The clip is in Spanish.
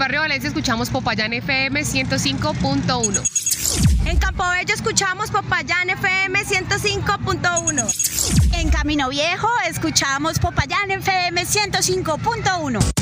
barrio Valencia escuchamos Popayán FM 105.1. En Campobello escuchamos Popayán FM 105.1. En Camino Viejo escuchamos Popayán FM 105.1.